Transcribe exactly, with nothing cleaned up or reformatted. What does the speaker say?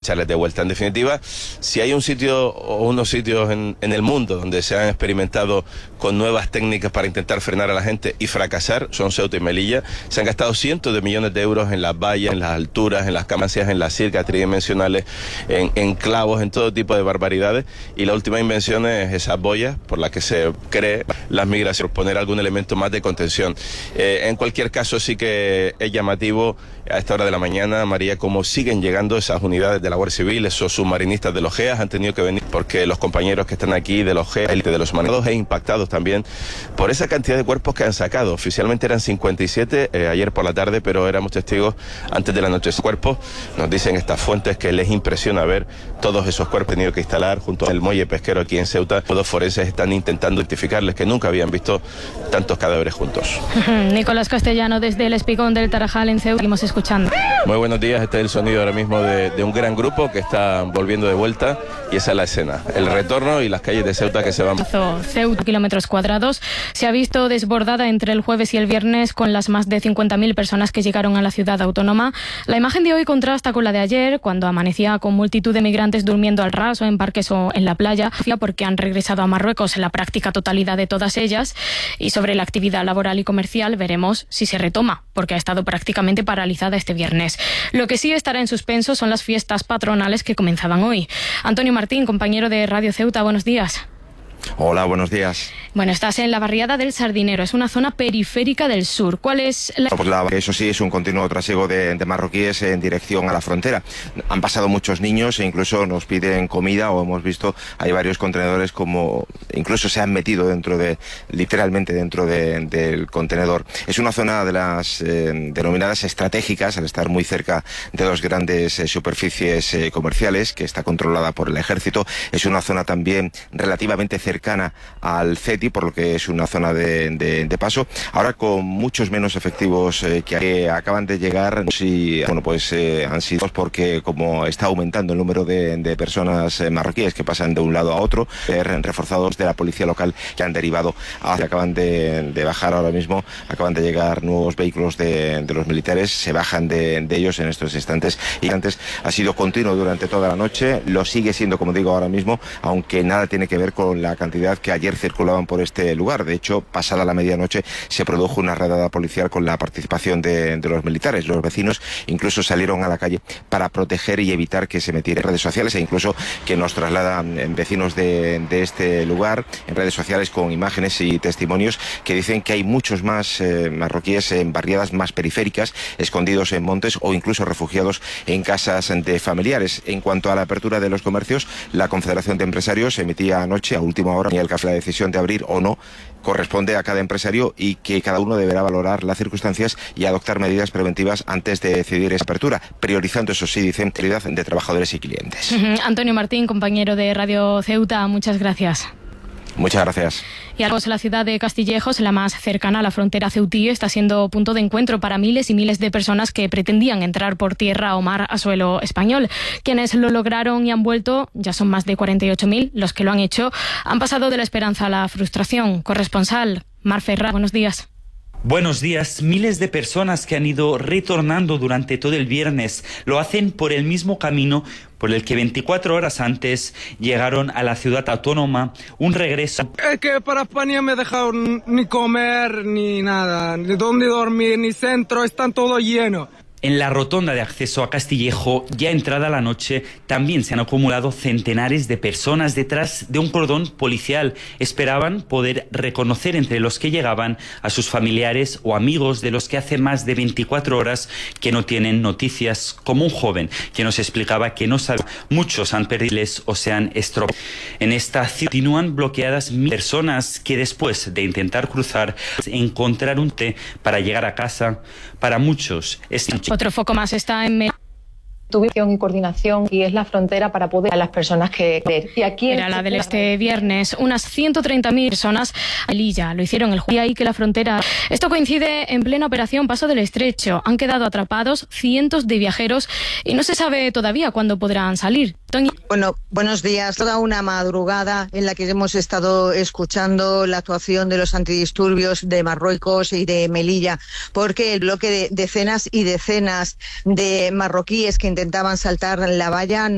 echarles de vuelta. En definitiva, si hay un sitio o unos sitios en, en el mundo donde se han experimentado con nuevas técnicas para intentar frenar a la gente y fracasar, son Ceuta y Melilla. Se han gastado cientos de millones de euros en las vallas, en las alturas, en las camancias, en las circas tridimensionales, en, en clavos, en todo tipo de barbaridades, y la última invención es esas boyas por las que se cree las migraciones, poner algún elemento más de contención. Eh, en cualquier caso, sí que es llamativo a esta hora de la mañana, María, cómo siguen llegando esas unidades de la Guardia Civil, esos submarinistas de los G E A han tenido que venir porque los compañeros que están aquí de los G E A, de los submarinos, e impactados también por esa cantidad de cuerpos que han sacado. Oficialmente eran cincuenta y siete eh, ayer por la tarde, pero éramos testigos antes de la noche. Esos cuerpos, nos dicen estas fuentes, que les impresiona ver todos esos cuerpos tenido que instalar junto al muelle pesquero aquí en Ceuta. Los forenses están intentando identificarles, que nunca habían visto tantos cadáveres juntos. Nicolás Castellano desde el Espigón del Tarajal en Ceuta. Seguimos escuchando. Muy buenos días, este es el sonido ahora mismo de, de un gran grupo que está volviendo de vuelta, y esa es la escena, el retorno y las calles de Ceuta que se van. Ceuta, kilómetros cuadrados, se ha visto desbordada entre el jueves y el viernes con las más de cincuenta mil personas que llegaron a la ciudad autónoma. La imagen de hoy contrasta con la de ayer, cuando amanecía con multitud de migrantes durmiendo al ras o en parques o en la playa, porque han regresado a Marruecos en la práctica totalidad de todas ellas. Y sobre la actividad laboral y comercial veremos si se retoma, porque ha estado prácticamente paralizada este viernes. Lo que sí estará en suspenso son las fiestas patronales que comenzaban hoy. Antonio Martín, compañero de Radio Ceuta, buenos días. Hola, buenos días. Bueno, estás en la barriada del Sardinero, es una zona periférica del sur. ¿Cuál es la...? Pues la eso sí, es un continuo trasiego de, de marroquíes en dirección a la frontera. Han pasado muchos niños e incluso nos piden comida, o hemos visto, hay varios contenedores como incluso se han metido dentro de, literalmente dentro de, del contenedor. Es una zona de las eh, denominadas estratégicas, al estar muy cerca de dos grandes eh, superficies eh, comerciales, que está controlada por el ejército. Es una zona también relativamente cercana al CETI, por lo que es una zona de, de, de paso. Ahora con muchos menos efectivos eh, que acaban de llegar, sí, bueno, pues eh, han sido porque como está aumentando el número de, de personas eh, marroquíes que pasan de un lado a otro, eh, reforzados de la policía local que han derivado hacia, acaban de, de bajar ahora mismo, acaban de llegar nuevos vehículos de, de los militares, se bajan de, de ellos en estos instantes, y antes ha sido continuo durante toda la noche, lo sigue siendo, como digo, ahora mismo, aunque nada tiene que ver con la cantidad que ayer circulaban por este lugar. De hecho, pasada la medianoche se produjo una redada policial con la participación de, de los militares. Los vecinos incluso salieron a la calle para proteger y evitar que se metieran en redes sociales, e incluso que nos trasladan vecinos de, de este lugar en redes sociales con imágenes y testimonios que dicen que hay muchos más eh, marroquíes en barriadas más periféricas, escondidos en montes o incluso refugiados en casas de familiares. En cuanto a la apertura de los comercios, la Confederación de Empresarios emitía anoche a última hora el café la decisión de abrir o no corresponde a cada empresario, y que cada uno deberá valorar las circunstancias y adoptar medidas preventivas antes de decidir esa apertura, priorizando, eso sí, dicen, calidad de trabajadores y clientes. Uh-huh. Antonio Martín, compañero de Radio Ceuta, muchas gracias. Muchas gracias. Y algo en la ciudad de Castillejos, la más cercana a la frontera ceutí, está siendo punto de encuentro para miles y miles de personas que pretendían entrar por tierra o mar a suelo español. Quienes lo lograron y han vuelto, ya son más de cuarenta y ocho mil los que lo han hecho, han pasado de la esperanza a la frustración. Corresponsal Mar Ferrá, buenos días. Buenos días. Miles de personas que han ido retornando durante todo el viernes lo hacen por el mismo camino por el que veinticuatro horas antes llegaron a la ciudad autónoma, un regreso. Es que para España me he dejado ni comer ni nada, ni dónde dormir, ni centro, están todo lleno. En la rotonda de acceso a Castillejo, ya entrada la noche, también se han acumulado centenares de personas detrás de un cordón policial. Esperaban poder reconocer entre los que llegaban a sus familiares o amigos de los que hace más de veinticuatro horas que no tienen noticias, como un joven que nos explicaba que no sabe. Muchos han perdido o se han estropeado. En esta ciudad continúan bloqueadas mil personas que después de intentar cruzar, encontrar un té para llegar a casa. Para muchos es... Otro foco más está en... Tuvieron y coordinación, y es la frontera para poder a las personas que... Y aquí era la del este viernes, unas ciento treinta mil personas a Melilla, lo hicieron el jueves, y ahí que la frontera... Esto coincide en plena operación Paso del Estrecho. Han quedado atrapados cientos de viajeros y no se sabe todavía cuándo podrán salir. Tony. Bueno, buenos días. Toda una madrugada en la que hemos estado escuchando la actuación de los antidisturbios de Marruecos y de Melilla, porque el bloque de decenas y decenas de marroquíes que intentaban saltar la valla